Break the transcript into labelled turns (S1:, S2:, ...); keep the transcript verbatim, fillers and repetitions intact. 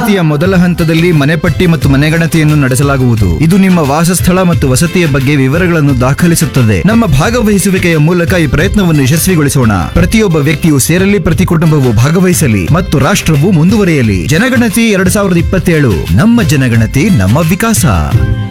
S1: ಜನಗಣತಿಯ ಮೊದಲ ಹಂತದಲ್ಲಿ ಮನೆಪಟ್ಟಿ ಮತ್ತು ಮನೆಗಣತಿಯನ್ನು ನಡೆಸಲಾಗುವುದು. ಇದು ನಿಮ್ಮ ವಾಸಸ್ಥಳ ಮತ್ತು ವಸತಿಯ ಬಗ್ಗೆ ವಿವರಗಳನ್ನು ದಾಖಲಿಸುತ್ತದೆ. ನಮ್ಮ ಭಾಗವಹಿಸುವಿಕೆಯ ಮೂಲಕ ಈ ಪ್ರಯತ್ನವನ್ನು ಯಶಸ್ವಿಗೊಳಿಸೋಣ. ಪ್ರತಿಯೊಬ್ಬ ವ್ಯಕ್ತಿಯು ಸೇರಲಿ, ಪ್ರತಿ ಕುಟುಂಬವು ಭಾಗವಹಿಸಲಿ ಮತ್ತು ರಾಷ್ಟ್ರವು ಮುಂದುವರಿಯಲಿ. ಜನಗಣತಿ ಎರಡ್ ಸಾವಿರದ ಇಪ್ಪತ್ತೇಳು, ನಮ್ಮ ಜನಗಣತಿ ನಮ್ಮ ವಿಕಾಸ.